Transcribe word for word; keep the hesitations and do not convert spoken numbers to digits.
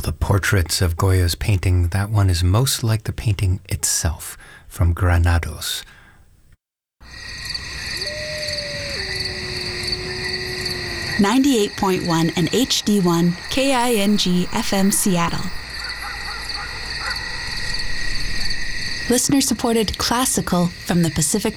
the portraits of Goya's painting, that one is most like the painting itself, from Granados. ninety-eight point one and H D one K I N G F M Seattle. Listener-supported classical from the Pacific